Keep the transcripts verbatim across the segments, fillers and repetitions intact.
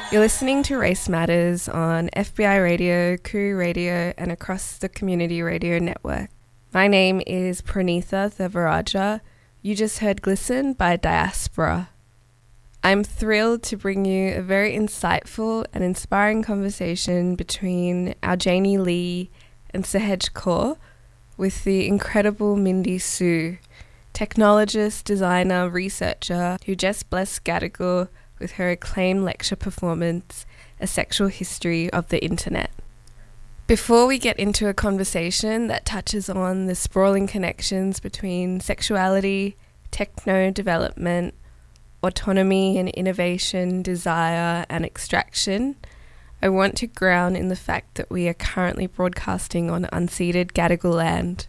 You're listening to Race Matters on F B I Radio, Koori Radio, and across the Community Radio Network. My name is Pranitha Thevaraja. You just heard Glisten by Diaspora. I'm thrilled to bring you a very insightful and inspiring conversation between our Janie Lee and Sahej Kaur with the incredible Mindy Su, technologist, designer, researcher who just blessed Gadigal with her acclaimed lecture performance, A Sexual History of the Internet. Before we get into a conversation that touches on the sprawling connections between sexuality, techno-development, autonomy and innovation, desire and extraction, I want to ground in the fact that we are currently broadcasting on unceded Gadigal land.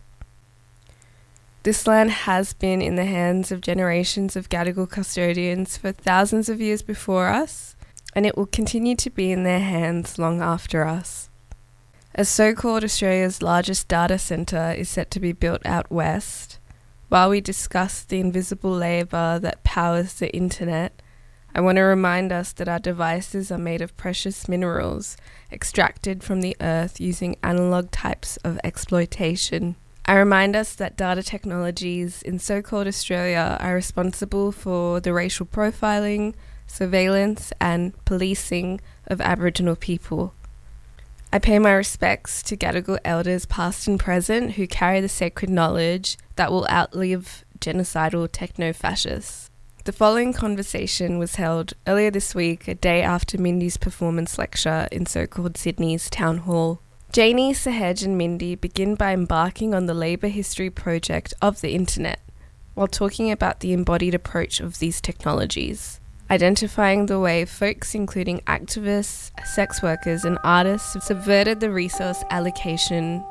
This land has been in the hands of generations of Gadigal custodians for thousands of years before us, and it will continue to be in their hands long after us. As so-called Australia's largest data centre is set to be built out west, while we discuss the invisible labour that powers the internet, I want to remind us that our devices are made of precious minerals extracted from the earth using analogue types of exploitation. I remind us that data technologies in so-called Australia are responsible for the racial profiling, surveillance and policing of Aboriginal people. I pay my respects to Gadigal elders past and present who carry the sacred knowledge that will outlive genocidal techno-fascists. The following conversation was held earlier this week, a day after Mindy's performance lecture in so-called Sydney's Town Hall. Janie, Sahej and Mindy begin by embarking on the labour history project of the internet, while talking about the embodied approach of these technologies, identifying the way folks including activists, sex workers and artists have subverted the resource allocation